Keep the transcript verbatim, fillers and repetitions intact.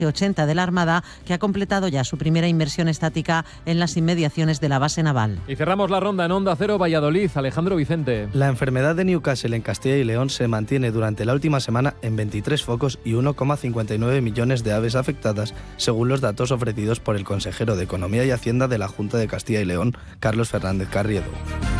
ochenta de la Armada, que ha completado ya su primera inmersión estática en las inmediaciones de la base naval. Y cerramos la ronda en Onda Cero Valladolid. Alejandro Vicente. La enfermedad de Newcastle en Castilla y León se mantiene durante la última semana en veintitrés focos y uno coma cincuenta y nueve millones de aves afectadas, según los datos ofrecidos por el consejero de Economía y Hacienda de la Junta de Castilla y León, Carlos Fernández Carriedo.